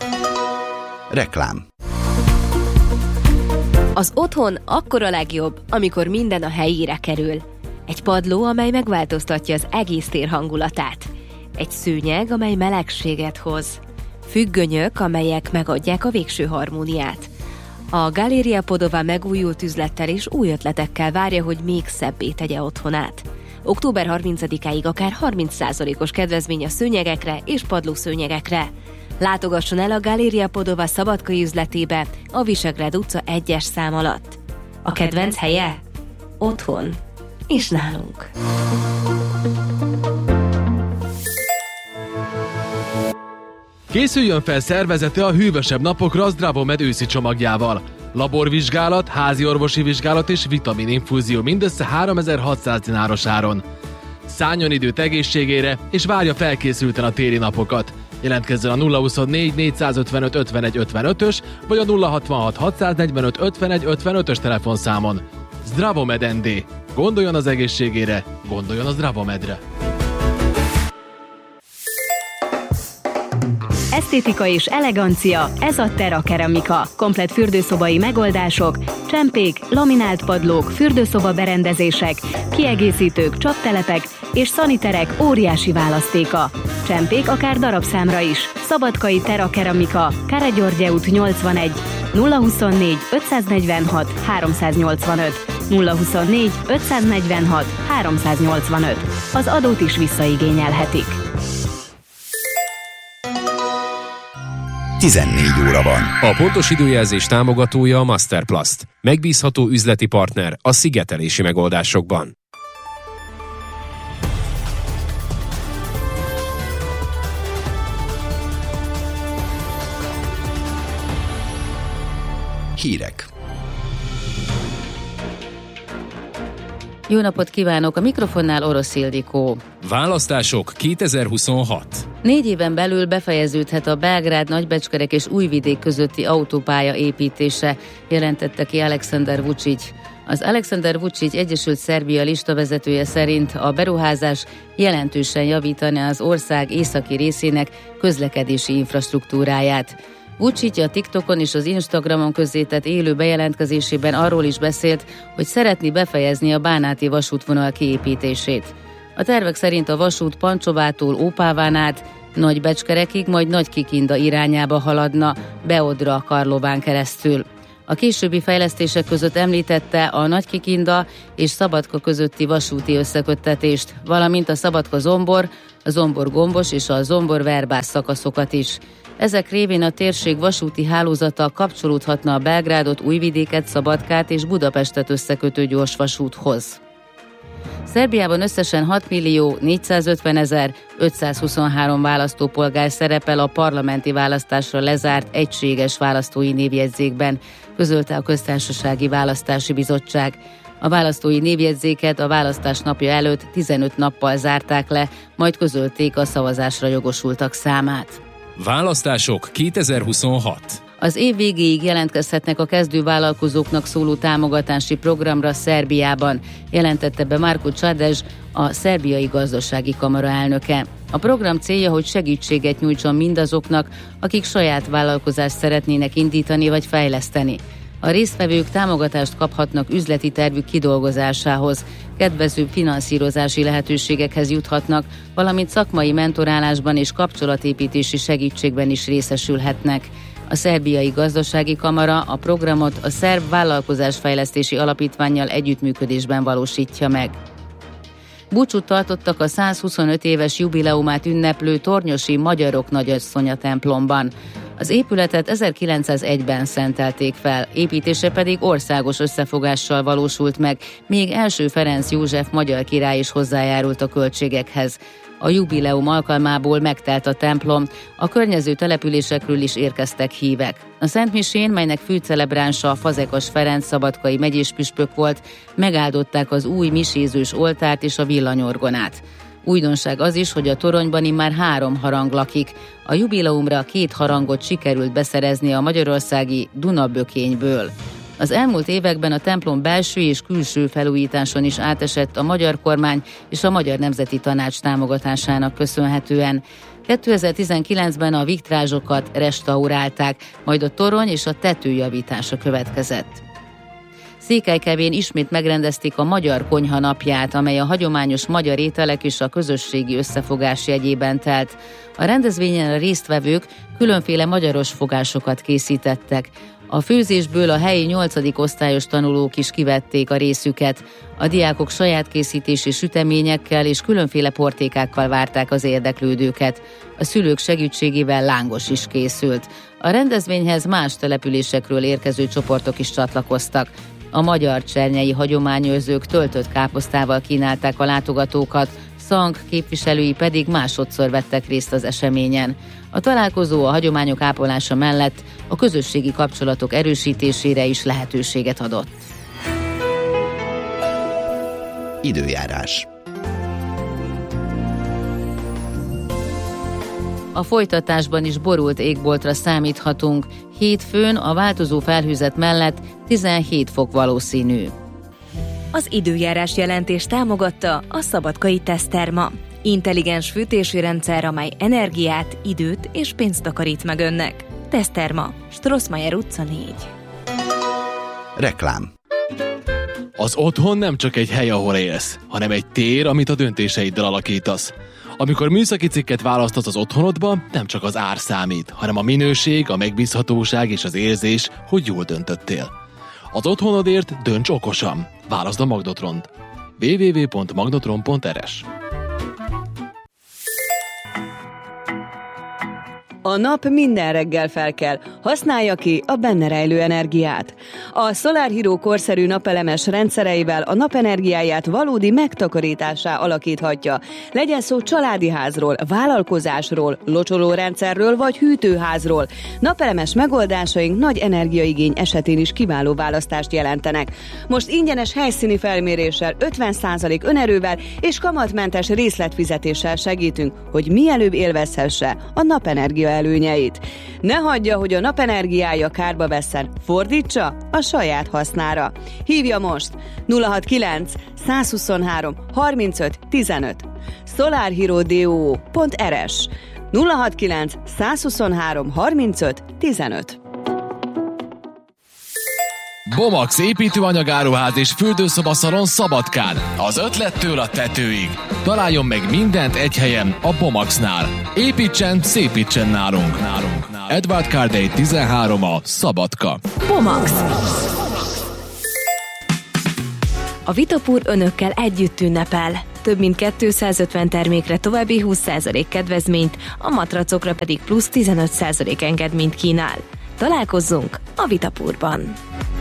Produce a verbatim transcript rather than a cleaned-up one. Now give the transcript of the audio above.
Reklám. Az otthon akkor a legjobb, amikor minden a helyére kerül. Egy padló, amely megváltoztatja az egész tér hangulatát. Egy szőnyeg, amely melegséget hoz. Függönyök, amelyek megadják a végső harmóniát. A Galeria Podova megújult üzlettel és új ötletekkel várja, hogy még szebbé tegye otthonát. október harmincadikáig akár harminc százalékos kedvezmény a szőnyegekre és padlószőnyegekre. Látogasson el a Galeria Podova szabadkai üzletébe a Visegrád utca egyes szám alatt. A kedvenc helye? Otthon. És nálunk. Készüljön fel szervezete a hűvösebb napokra a Zdravomed őszi csomagjával. Laborvizsgálat, házi orvosi vizsgálat és vitamininfúzió mindössze háromezer-hatszáz dináros áron. Szálljon időt egészségére, és várja felkészülten a téli napokat. Jelentkezzen a nulla huszonnégy négyszázötvenöt ötvenegy ötvenötös vagy a nulla hatvanhat hatszáznegyvenöt ötvenegy ötvenötös telefonszámon. Zdravomed en dé. Gondoljon az egészségére, gondoljon a Zdravomedre. Esztétika és elegancia, ez a Terra Keramika. Komplett fürdőszobai megoldások, csempék, laminált padlók, fürdőszoba berendezések, kiegészítők, csaptelepek és szaniterek óriási választéka. Csempék akár darabszámra is. Szabadkai Terra Keramika, Káragyorgye út nyolcvanegy, nulla huszonnégy ötszáznegyvenhat háromszáznyolcvanöt, nulla huszonnégy ötszáznegyvenhat háromszáznyolcvanöt. Az adót is visszaigényelhetik. tizennégy óra van. A pontos időjelzés támogatója a Masterplast. Megbízható üzleti partner a szigetelési megoldásokban. Hírek. Jó napot kívánok! A mikrofonnál Orosz Ildikó. Választások kétezer-huszonhat. Négy éven belül befejeződhet a Belgrád, Nagybecskerek és Újvidék közötti autópálya építése, jelentette ki Alexander Vučić. Az Alexander Vučić Egyesült Szerbia listavezetője szerint a beruházás jelentősen javítaná az ország északi részének közlekedési infrastruktúráját. Vučić a TikTokon és az Instagramon közzétett élő bejelentkezésében arról is beszélt, hogy szeretné befejezni a bánáti vasútvonal kiépítését. A tervek szerint a vasút Pancsovától Ópáván át, Nagybecskerekig, majd Nagykikinda irányába haladna, Beodra Karlován keresztül. A későbbi fejlesztések között említette a Nagykikinda és Szabadka közötti vasúti összeköttetést, valamint a Szabadka-Zombor, a Zombor-Gombos és a Zombor-Verbász szakaszokat is. Ezek révén a térség vasúti hálózata kapcsolódhatna a Belgrádot, Újvidéket, Szabadkát és Budapestet összekötő gyorsvasúthoz. Szerbiában összesen hat millió négyszázötvenezer ötszázhuszonhárom választópolgár szerepel a parlamenti választásra lezárt egységes választói névjegyzékben, közölte a Köztársasági Választási Bizottság. A választói névjegyzéket a választás napja előtt tizenöt nappal zárták le, majd közölték a szavazásra jogosultak számát. Választások kétezer-huszonhat. Az év végéig jelentkezhetnek a kezdővállalkozóknak szóló támogatási programra Szerbiában, jelentette be Marko Čadež, a Szerbiai Gazdasági Kamara elnöke. A program célja, hogy segítséget nyújtson mindazoknak, akik saját vállalkozást szeretnének indítani vagy fejleszteni. A résztvevők támogatást kaphatnak üzleti tervük kidolgozásához, kedvező finanszírozási lehetőségekhez juthatnak, valamint szakmai mentorálásban és kapcsolatépítési segítségben is részesülhetnek. A Szerbiai Gazdasági Kamara a programot a Szerb Vállalkozásfejlesztési Alapítvánnyal együttműködésben valósítja meg. Búcsút tartottak a százhuszonöt éves jubileumát ünneplő tornyosi Magyarok Nagyasszonya templomban. Az épületet ezerkilencszázegyben szentelték fel, építése pedig országos összefogással valósult meg, még első Ferenc József magyar király is hozzájárult a költségekhez. A jubileum alkalmából megtelt a templom, a környező településekről is érkeztek hívek. A szentmisén, melynek főcelebránsa Fazekas Ferenc szabadkai megyéspüspök volt, megáldották az új misézős oltárt és a villanyorgonát. Újdonság az is, hogy a toronyban immár három harang lakik. A jubileumra két harangot sikerült beszerezni a magyarországi Dunabökényből. Az elmúlt években a templom belső és külső felújításon is átesett a magyar kormány és a Magyar Nemzeti Tanács támogatásának köszönhetően. kétezer-tizenkilencben a vitrázsokat restaurálták, majd a torony és a tető javítása következett. Székelykevén ismét megrendezték a Magyar Konyha napját, amely a hagyományos magyar ételek és a közösségi összefogás jegyében telt. A rendezvényen a résztvevők különféle magyaros fogásokat készítettek. A főzésből a helyi nyolcadik osztályos tanulók is kivették a részüket. A diákok saját készítési süteményekkel és különféle portékákkal várták az érdeklődőket. A szülők segítségével lángos is készült. A rendezvényhez más településekről érkező csoportok is csatlakoztak. A magyar csernyei hagyományőrzők töltött káposztával kínálták a látogatókat, Szang képviselői pedig másodszor vettek részt az eseményen. A találkozó a hagyományok ápolása mellett a közösségi kapcsolatok erősítésére is lehetőséget adott. Időjárás. A folytatásban is borult égboltra számíthatunk. Hétfőn a változó felhőzet mellett tizenhét fok valószínű. Az időjárás jelentés támogatta a Szabadkai Teszterma. Intelligens fűtési rendszer, amely energiát, időt és pénzt takarít meg önnek. Teszterma, Strossmayer utca négy. Reklám. Az otthon nem csak egy hely, ahol élsz, hanem egy tér, amit a döntéseiddel alakítasz. Amikor műszaki cikket választasz az otthonodba, nem csak az ár számít, hanem a minőség, a megbízhatóság és az érzés, hogy jól döntöttél. Az otthonodért dönts okosan. Válaszd a Magnotront. double-u double-u double-u pont magnotron pont r s. A nap minden reggel felkel, használja ki a benne rejlő energiát. A Solar Hero korszerű napelemes rendszereivel a napenergiáját valódi megtakarításá alakíthatja. Legyen szó családi házról, vállalkozásról, locsolórendszerről vagy hűtőházról. Napelemes megoldásaink nagy energiaigény esetén is kiváló választást jelentenek. Most ingyenes helyszíni felméréssel, ötven százalék önerővel és kamatmentes részletfizetéssel segítünk, hogy mielőbb élvezhesse a napenergia előnyeit. Ne hagyja, hogy a napenergiája kárba vesszen, fordítsa a saját hasznára. Hívja most nulla hatvankilenc százhuszonhárom harmincöt tizenöt solarhero pont r s nulla hatvankilenc százhuszonhárom harmincöt tizenöt. Bomax építőanyagáruház és fürdőszobaszalon Szabadkán. Az ötlettől a tetőig. Találjon meg mindent egy helyen, a Bomaxnál. Építsen, szépítsen nálunk. nálunk. Edward Cardey tizenhárom a Szabadka. Bomax. A Vitapur önökkel együtt ünnepel. Több mint kétszázötven termékre további húsz százalék kedvezményt, a matracokra pedig plusz tizenöt százalék engedményt kínál. Találkozzunk a Vitapurban!